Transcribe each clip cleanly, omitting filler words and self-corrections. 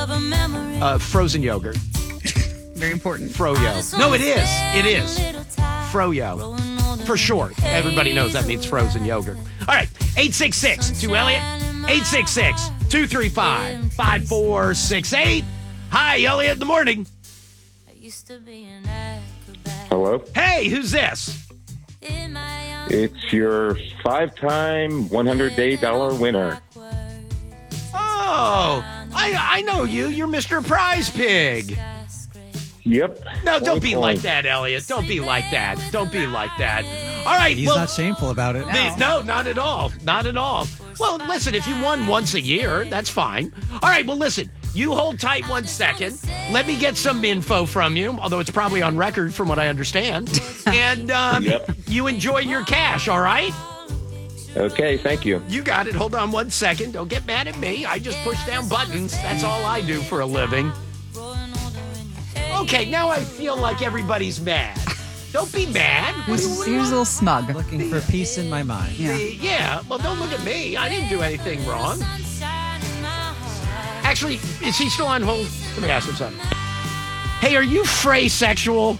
Frozen yogurt. Very important. Froyo. No, it is. It is. Froyo. For short. Everybody knows that means frozen yogurt. All right. 866-2-ELLIOT. 866-235-5468. Hi, Elliot in the morning. Hello? Hey, who's this? It's your 5-time $100 winner. Oh, I know you. You're Mr. Prize Pig. Yep. No, don't be like that, Elliot. Don't be like that. Don't be like that. All right. He's not shameful about it. No, not at all. Not at all. Well, listen, if you won once a year, that's fine. All right, well, listen. You hold tight 1 second. Let me get some info from you, although it's probably on record from what I understand. And you enjoy your cash, all right? Okay, thank you. You got it. Hold on 1 second. Don't get mad at me. I just push down buttons. That's all I do for a living. Okay, now I feel like everybody's mad. Don't be mad. He was a little smug. Looking for peace in my mind. Yeah, well, don't look at me. I didn't do anything wrong. Actually, is he still on hold? Let me ask him something. Hey, are you phrasexual?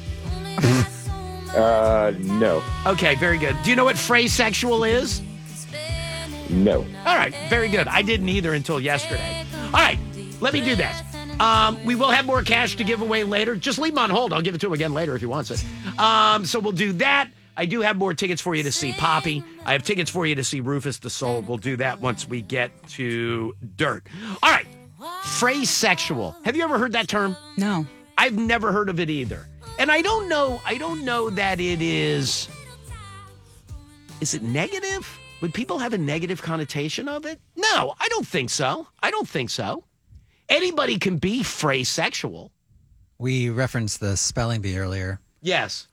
No. Okay, very good. Do you know what phrasexual is? No. All right, very good. I didn't either until yesterday. All right, let me do this. We will have more cash to give away later. Just leave him on hold. I'll give it to him again later if he wants it. So we'll do that. I do have more tickets for you to see Poppy. I have tickets for you to see Rufus the Soul. We'll do that once we get to Dirt. All right. Phrasexual. Have you ever heard that term? No. I've never heard of it either. And I don't know that it is. Is it negative? Would people have a negative connotation of it? No, I don't think so. Anybody can be phrasexual. We referenced the spelling bee earlier. Yes.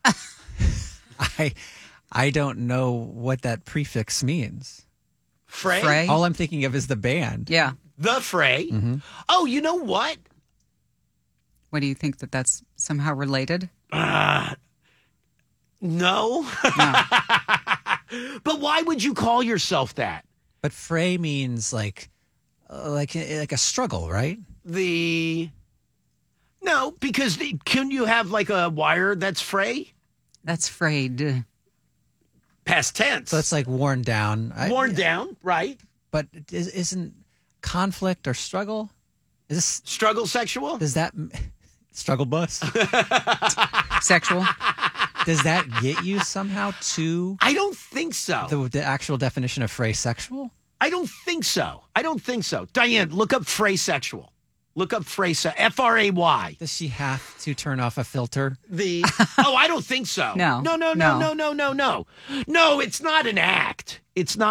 I don't know what that prefix means. Fray? All I'm thinking of is the band. Yeah. The Fray. Mm-hmm. Oh, you know what? What do you think that's somehow related? No. But why would you call yourself that? But fray means like a struggle, right? No, because can you have like a wire that's fray? That's frayed. Past tense. So it's like worn down. Worn down, right? But isn't conflict or struggle? Is this struggle sexual? Does that struggle bus? Sexual? Does that get you somehow to? I don't think so. The actual definition of phrasexual? I don't think so. Diane, look up phrasexual. Look up F-R-A-Y. Does she have to turn off a filter? I don't think so. No. No, it's not an act.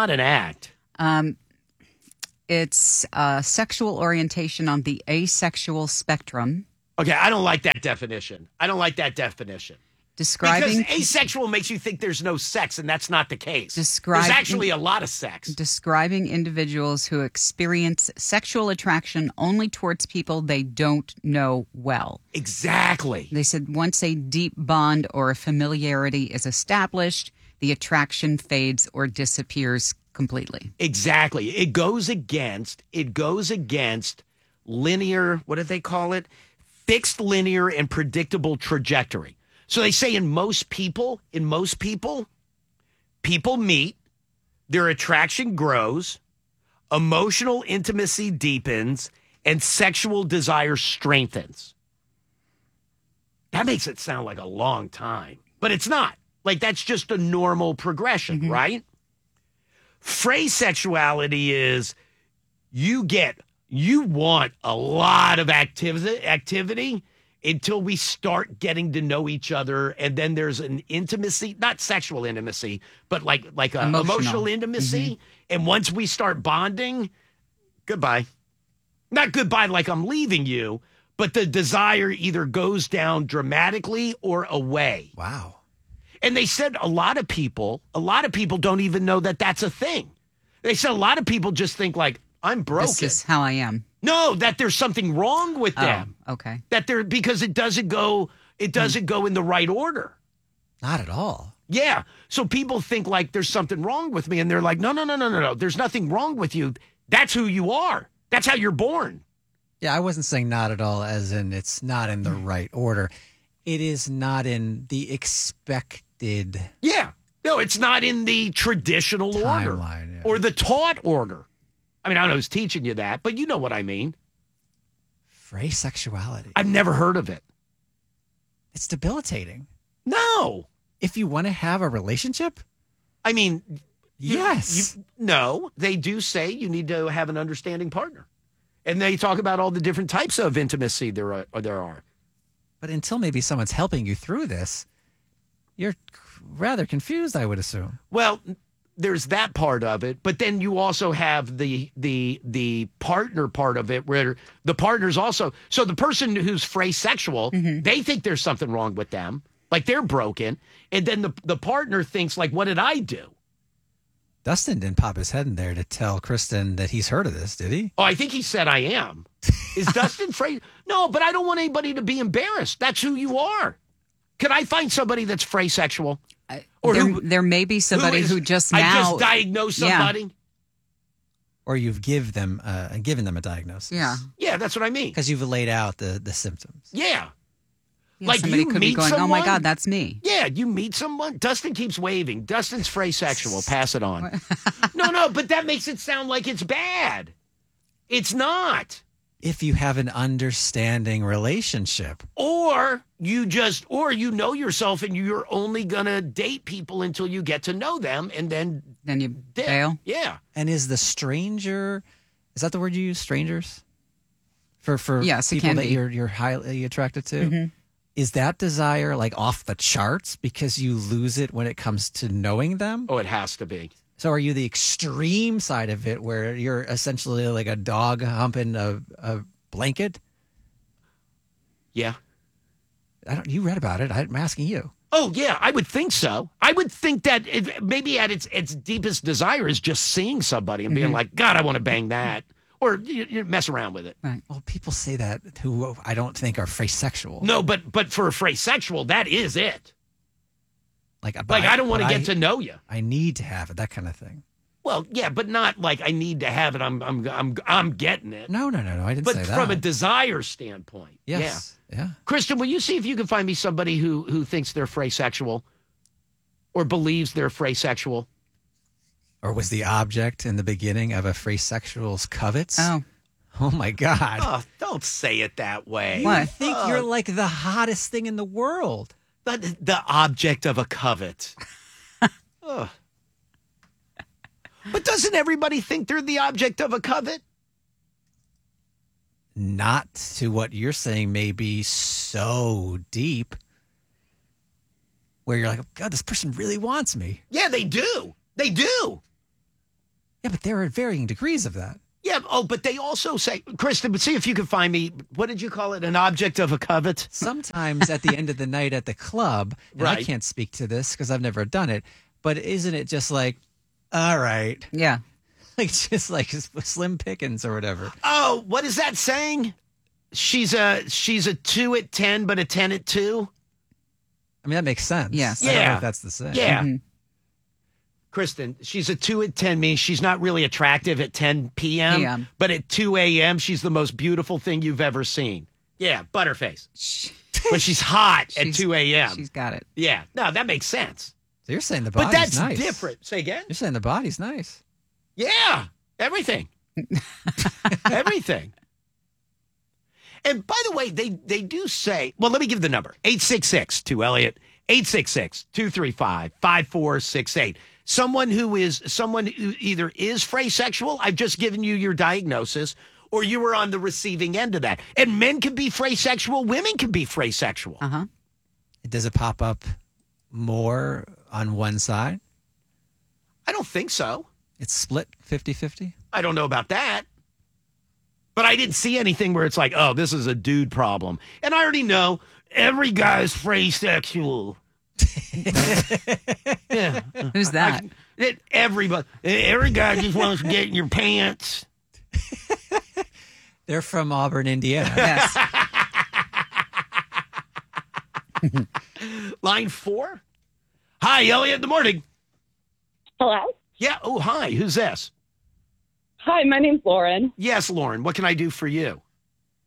It's sexual orientation on the asexual spectrum. Okay, I don't like that definition. Describing because asexual makes you think there's no sex, and that's not the case. There's actually a lot of sex. Describing individuals who experience sexual attraction only towards people they don't know well. Exactly. They said once a deep bond or a familiarity is established, the attraction fades or disappears completely. Exactly. It goes against linear, what do they call it? Fixed linear and predictable trajectory. So they say in most people, people meet, their attraction grows, emotional intimacy deepens, and sexual desire strengthens. That makes it sound like a long time, but it's not. Like, that's just a normal progression, right? Phrasexuality is you want a lot of activity until we start getting to know each other, and then there's an intimacy, not sexual intimacy, but like a emotional intimacy. And once we start bonding, goodbye. Not goodbye like I'm leaving you, but the desire either goes down dramatically or away. Wow. And they said a lot of people don't even know that that's a thing. They said a lot of people just think like, I'm broken. This is how I am. No, that there's something wrong with them. Okay. Because it doesn't go in the right order. Not at all. Yeah. So people think like there's something wrong with me, and they're like, no. There's nothing wrong with you. That's who you are. That's how you're born. Yeah, I wasn't saying not at all, as in it's not in the right order. It is not in the expected Yeah. No, it's not in the traditional order timeline. Yeah. or the taught order. I mean, I don't know who's teaching you that, but you know what I mean. Free sexuality. I've never heard of it. It's debilitating. No. If you want to have a relationship, I mean, yes. no, they do say you need to have an understanding partner. And they talk about all the different types of intimacy there are. But until maybe someone's helping you through this, you're rather confused, I would assume. Well, there's that part of it, but then you also have the partner part of it where the partner's also, so the person who's phrase sexual, they think there's something wrong with them, like they're broken, and then the partner thinks like, what did I do? Dustin didn't pop his head in there to tell Kristen that he's heard of this, did he? Oh, I think he said I am. Is Dustin phrase? No, but I don't want anybody to be embarrassed. That's who you are. Could I find somebody that's phrase sexual? Or there may be somebody who just now. I just diagnosed somebody. Or you've given them a diagnosis. Yeah. Yeah, that's what I mean. Because you've laid out the symptoms. Yeah. Yeah, Like somebody you could be meet going, oh my someone? God, that's me. Yeah, you meet someone. Dustin keeps waving. Dustin's phrase sexual. Pass it on. No, but that makes it sound like it's bad. It's not. If you have an understanding relationship. Or you know yourself and you're only going to date people until you get to know them and then you bail. Yeah. And is the stranger, is that the word you use, strangers? For Yes, it people can that be. you're highly attracted to? Mm-hmm. Is that desire like off the charts because you lose it when it comes to knowing them? Oh, it has to be. So are you the extreme side of it where you're essentially like a dog humping a blanket? Yeah. You read about it. I'm asking you. Oh, yeah, I would think so. I would think that maybe at its deepest desire is just seeing somebody and being like, God, I want to bang that. Or you mess around with it. Right. Well, people say that who I don't think are phrase sexual. No, but for a phrase sexual, that is it. Like I don't want to get to know you. I need to have it, that kind of thing. Well, yeah, but not like I need to have it. I'm getting it. No, I didn't But say that. from a desire standpoint, yes, yeah. Kristen, will you see if you can find me somebody who thinks they're phrase sexual or believes they're phrase sexual? Or was the object in the beginning of a phrase sexual's covets? Oh. Oh my God! Oh, don't say it that way. What? I think you're like the hottest thing in the world. The object of a covet. Ugh. But doesn't everybody think they're the object of a covet? Not to what you're saying may be so deep where you're like, oh, God, this person really wants me. Yeah, they do. They do. Yeah, but there are varying degrees of that. Yeah. Oh, but they also say, Kristen, see if you can find me. What did you call it? An object of a covet? Sometimes at the end of the night at the club, and I Right. can't speak to this because I've never done it, but isn't it just like, all right, Yeah. like just like Slim Pickens or whatever? Oh, what is that saying? She's a 2 at 10, but a 10 at 2. I mean, that makes sense. Yes. I don't know Yeah. if that's the same. Yeah. Mhm. Kristen, she's a 2 at 10 means she's not really attractive at 10 p.m. PM. But at 2 a.m., she's the most beautiful thing you've ever seen. Yeah, butterface. But she's hot at She's- 2 a.m. She's got it. Yeah, no, that makes sense. So you're saying the But body's that's nice. different. Say again? You're saying the body's nice. Yeah, everything. Everything. And by the way, they do say, well, let me give the number 866-2-Elliot, 866-235-5468. Someone who either is phrase sexual, I've just given you your diagnosis, or you were on the receiving end of that. And men can be phrase sexual, women can be phrase sexual. Uh huh. Does it pop up more on one side? I don't think so. It's split 50-50? I don't know about that. But I didn't see anything where it's like, oh, this is a dude problem. And I already know every guy's phrase sexual. Yeah. Who's that? Every guy just wants to get in your pants. They're from Auburn, Indiana. Yes. Line 4. Hi, Elliot. Good morning. Hello. Yeah. Oh, hi. Who's this? Hi, my name's Lauren. Yes, Lauren. What can I do for you?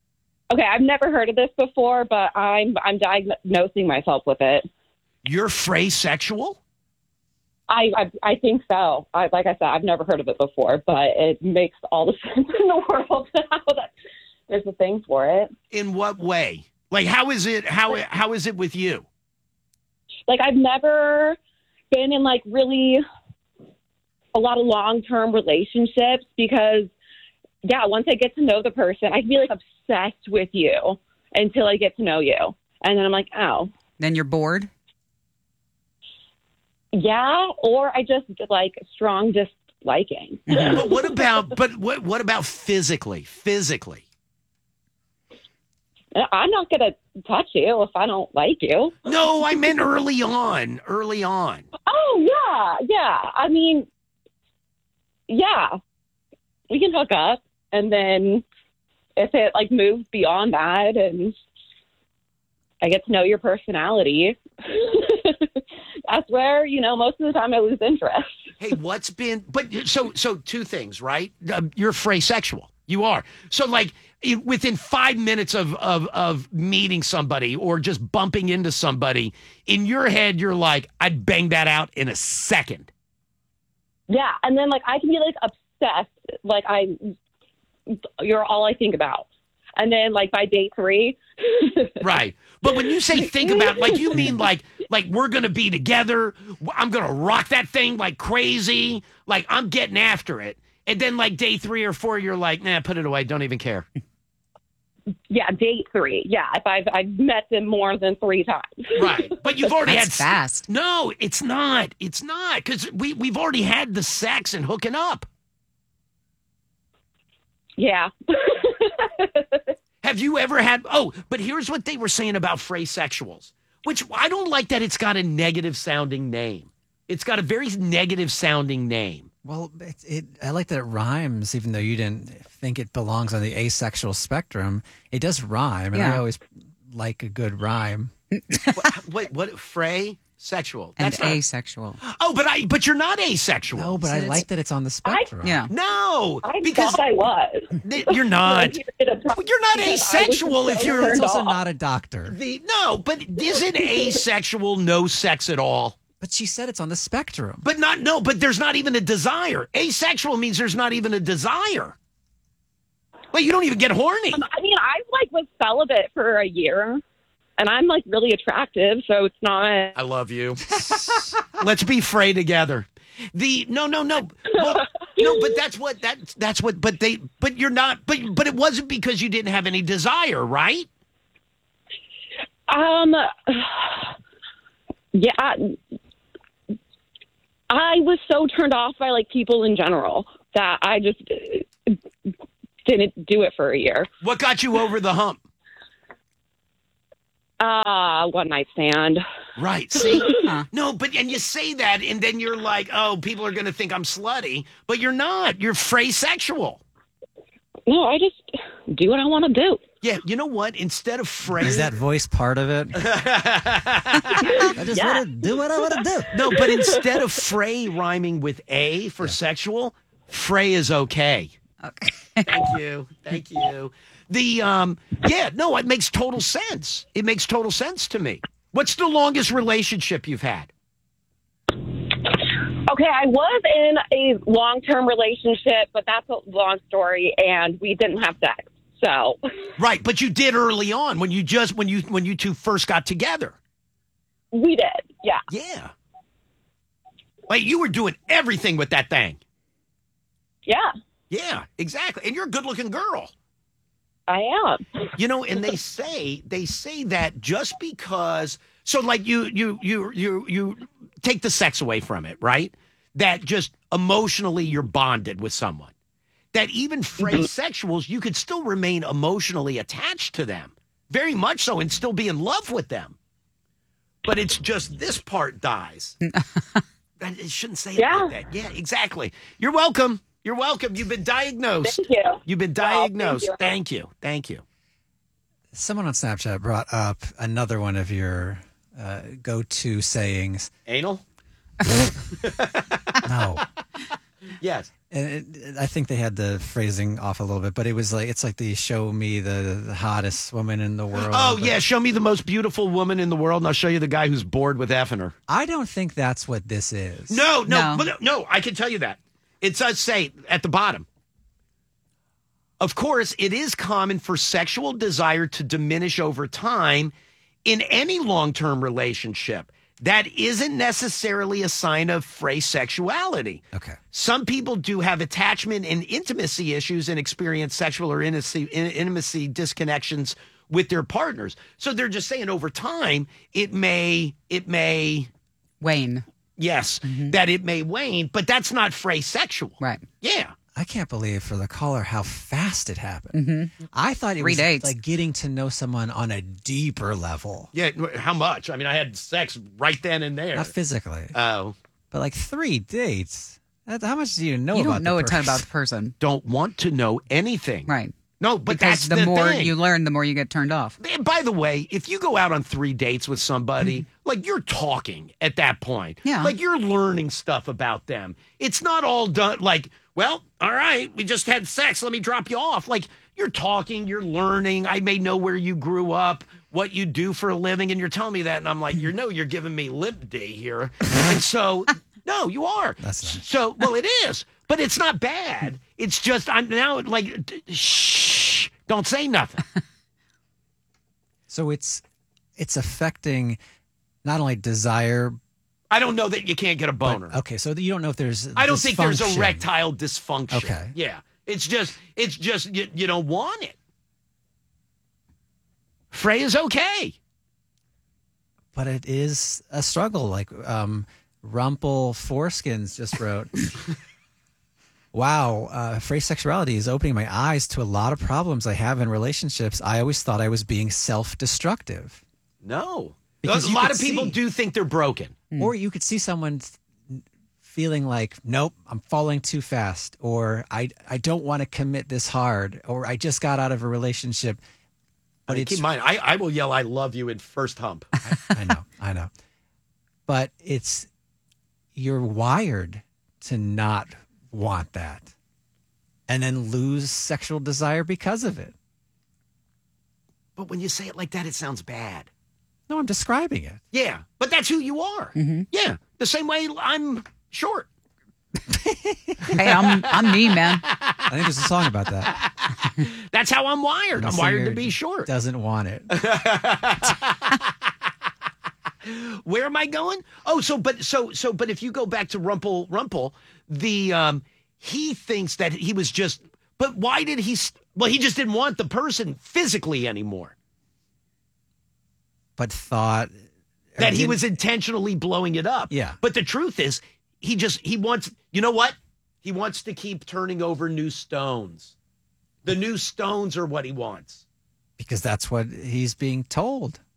Okay, I've never heard of this before, but I'm diagnosing myself with it. You're phrasexual? I think so. Like I said, I've never heard of it before, but it makes all the sense in the world now that there's a thing for it. In what way? Like, how is it? How is it with you? Like, I've never been in like really a lot of long-term relationships because, yeah, once I get to know the person, I can be like obsessed with you until I get to know you, and then I'm like, oh. Then you're bored? Yeah, or I just like strong disliking. But what about physically? Physically? I'm not going to touch you if I don't like you. No, I meant early on. Early on. Oh, yeah. I mean, yeah. We can hook up, and then if it like moves beyond that and I get to know your personality, that's where, most of the time I lose interest. Hey, so two things, right? You're phrasexual. You are. So like within 5 minutes of meeting somebody or just bumping into somebody, in your head, you're like, I'd bang that out in a second. Yeah. And then like I can be like obsessed. Like you're all I think about. And then like by day 3. Right. But when you say think about, like you mean like we're going to be together. I'm going to rock that thing like crazy. Like I'm getting after it. And then like day 3 or 4, you're like, nah, put it away. Don't even care. Yeah, date 3. Yeah, if I've met them more than 3 times. Right. But you've already That's had fast. No, it's not. It's not. Because we've already had the sex and hooking up. Yeah. Have you ever had but here's what they were saying about phrasexuals, which I don't like that it's got a negative sounding name. It's got a very negative sounding name. Well, I like that it rhymes, even though you didn't think it belongs on the asexual spectrum. It does rhyme, and Yeah. I always like a good rhyme. What fray? Sexual. And That's not- asexual. Oh, but you're not asexual. No, but I it's- like that it's on the spectrum. Yeah. No, I because thought I was. you're not. You're not Because I was asexual if so you're. It's turned also off. not a doctor. No, but isn't asexual no sex at all? But she said it's on the spectrum. But there's not even a desire. Asexual means there's not even a desire. Like you don't even get horny. I mean, I like was celibate for a year, and I'm like really attractive, so it's not. I love you. Let's be fray together. No. Well, no, but that's what. But you're not. But it wasn't because you didn't have any desire, right? Yeah. I was so turned off by like people in general that I just didn't do it for a year. What got you over the hump? One night stand. Right. See? No, and you say that, and then you're like, oh, people are going to think I'm slutty, but you're not. You're phrasexual. No, I just do what I want to do. Yeah, you know what? Instead of phrase, Is that voice part of it? I just want to do what I want to do. no, but instead of fray rhyming with a for sexual, fray is okay. Okay. Thank you. It makes total sense. It makes total sense to me. What's the longest relationship you've had? Okay, I was in a long-term relationship, but that's a long story, and we didn't have sex. So Right, but you did early on when you two first got together. we did, yeah. Yeah. Like you were doing everything with that thing. Yeah, Yeah, exactly. And you're a good-looking girl. I am. And they say that just because like you take the sex away from it, right? That just emotionally you're bonded with someone. That even phrasexuals, you could still remain emotionally attached to them. Very much so, and still be in love with them. But it's just this part dies. I shouldn't say it like that. Yeah, exactly. You're welcome. You're welcome. You've been diagnosed. Thank you. You've been Well, diagnosed. thank you. Thank you. Someone on Snapchat brought up another one of your go-to sayings. Anal? No. Yes. And I think they had the phrasing off a little bit, but it was like it's like the show me the hottest woman in the world. Oh, yeah, show me the most beautiful woman in the world, and I'll show you the guy who's bored with effing her. I don't think that's what this is. No, No. I can tell you that. It does say at the bottom. Of course, it is common for sexual desire to diminish over time in any long-term relationship. That isn't necessarily a sign of phrase sexuality. Okay. Some people do have attachment and intimacy issues and experience sexual or intimacy disconnections with their partners. So they're just saying over time, it may, Wayne. yes, that it may wane, but that's not phrase sexual. Right. Yeah. I can't believe for the caller how fast it happened. I thought it 3 was dates. like getting to know someone on a deeper level. Yeah. How much? I mean, I had sex right then and there. Not physically, Oh. but like 3 dates. How much do you know You about don't know the a ton person? about the person. Don't want to know anything. Right. No, but Because that's the more thing. you learn, the more you get turned off. And by the way, if you go out on 3 dates with somebody, like you're talking at that point. Yeah. Like you're learning stuff about them. It's not all done like, well, all right, we just had sex. Let me drop you off. Like you're talking, you're learning. I may know where you grew up, what you do for a living, and you're telling me that. And I'm like, you're giving me lip day here. And so, no, you are. That's not. So, well, it is, but it's not bad. It's just, I'm now like, shh, don't say nothing. So it's affecting not only desire. I don't know that you can't get a But, boner. okay, so you don't know if there's. I don't think there's dysfunction. erectile dysfunction. Okay. Yeah. It's just you don't want it. Freya's okay. But it is a struggle. Like Rumpel Foreskins just wrote, wow, phrase sexuality is opening my eyes to a lot of problems I have in relationships. I always thought I was being self-destructive. No. Because a you lot could of people see. do think they're broken. Or you could see someone feeling like, nope, I'm falling too fast, or I don't want to commit this hard, or I just got out of a relationship. But Keep in mind, I will yell I love you in first hump. I know. But you're wired to not want that and then lose sexual desire because of it. But when you say it like that, it sounds bad. No, I'm describing it. Yeah, but that's who you are. Yeah, the same way I'm short. Hey, I'm me, man. I think there's a song about that. That's how I'm wired. I'm The wired to singer be short. Doesn't want it. Where am I going? Oh, but if you go back to Rumpel, the he thinks that he was just. But why did he? Well, he just didn't want the person physically anymore. But thought That he was intentionally blowing it up. Yeah. But the truth is, he wants. You know what? He wants to keep turning over new stones. The new stones are what he wants. because that's what he's being told.